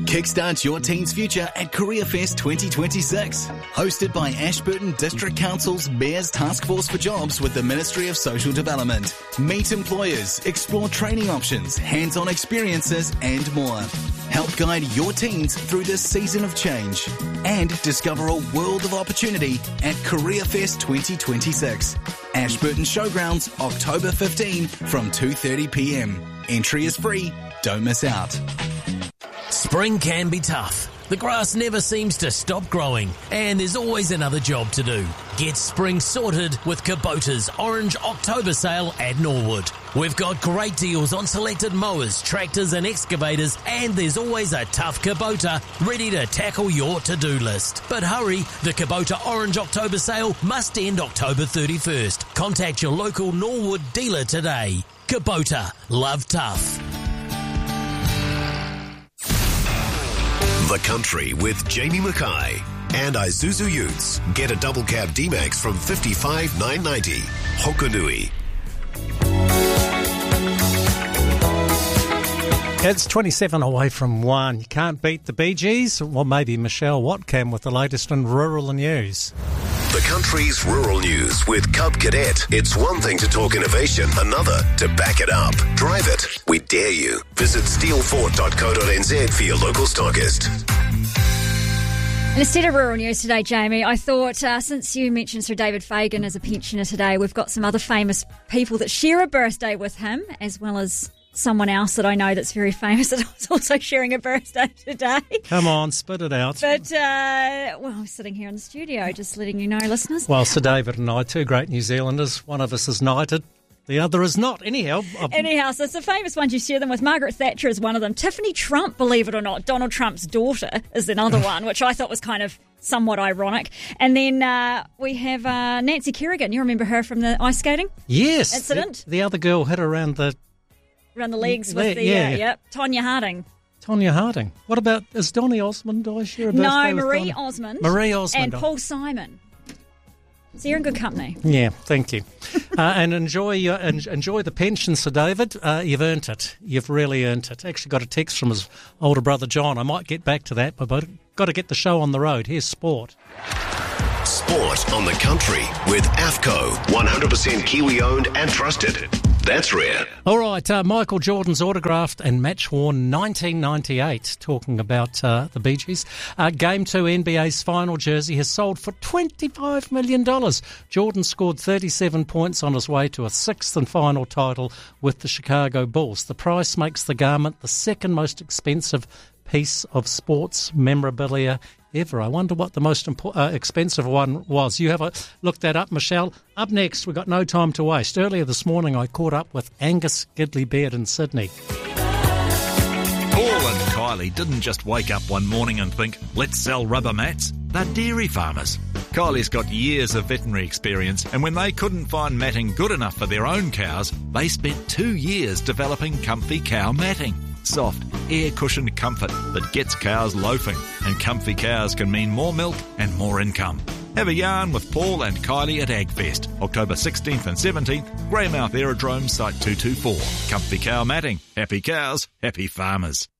Kickstart your teen's future at Career Fest 2026. Hosted by Ashburton District Council's Mayor's Task Force for Jobs with the Ministry of Social Development. Meet employers, explore training options, hands-on experiences and more. Help guide your teens through this season of change. And discover a world of opportunity at Career Fest 2026. Ashburton Showgrounds, October 15 from 2:30pm. Entry is free. Don't miss out. Spring can be tough. The grass never seems to stop growing, and there's always another job to do. Get spring sorted with Kubota's Orange October sale at Norwood. We've got great deals on selected mowers, tractors and excavators, and there's always a tough Kubota ready to tackle your to-do list. But hurry, the Kubota Orange October sale must end October 31st. Contact your local Norwood dealer today. Kubota, love tough. The Country with Jamie Mackay and Isuzu Utes. Get a double cab D-Max from $55,990. Hokonui. It's 27 away from 1. You can't beat the Bee Gees. Well, maybe Michelle Watt can with the latest in rural news. The Country's rural news with Cub Cadet. It's one thing to talk innovation, another to back it up. Drive it. We dare you. Visit steelfort.co.nz for your local stockist. And instead of rural news today, Jamie, I thought since you mentioned Sir David Fagan as a pensioner today, we've got some other famous people that share a birthday with him, as well as someone else that I know that's very famous that was also sharing a birthday today. Come on, spit it out. But, I'm sitting here in the studio just letting you know, listeners. Well, Sir David and I, two great New Zealanders. One of us is knighted, the other is not. Anyhow, so it's the famous ones you share them with. Margaret Thatcher is one of them. Tiffany Trump, believe it or not, Donald Trump's daughter, is another one, which I thought was kind of somewhat ironic. And then we have Nancy Kerrigan. You remember her from the ice skating? Yes. Incident? The other girl hit around the legs with the Tonya Harding. Tonya Harding. What about, is Donny Osmond? Do I share a birthday No, with Marie Donny? Osmond. Marie Osmond. And Paul Simon. So you're in good company. Yeah, thank you. And enjoy the pension, Sir David. You've earned it. You've really earned it. Actually got a text from his older brother John. I might get back to that, but I've got to get the show on the road. Here's sport. Sport on the Country with AFCO. 100% Kiwi owned and trusted. That's rare. All right, Michael Jordan's autographed and match-worn 1998, talking about the Bee Gees. Game 2 NBA's final jersey has sold for $25 million. Jordan scored 37 points on his way to a sixth and final title with the Chicago Bulls. The price makes the garment the second most expensive piece of sports memorabilia ever. I wonder what the most expensive one was. You have a look that up, Michelle. Up next, we've got no time to waste. Earlier this morning, I caught up with Angus Gidley-Baird in Sydney. Paul and Kylie didn't just wake up one morning and think, let's sell rubber mats. They're dairy farmers. Kylie's got years of veterinary experience, and when they couldn't find matting good enough for their own cows, they spent 2 years developing Comfy Cow matting. Soft, air-cushioned comfort that gets cows loafing, and comfy cows can mean more milk and more income. Have a yarn with Paul and Kylie at AgFest, October 16th and 17th, Greymouth Aerodrome, Site 224. Comfy Cow matting. Happy cows, happy farmers.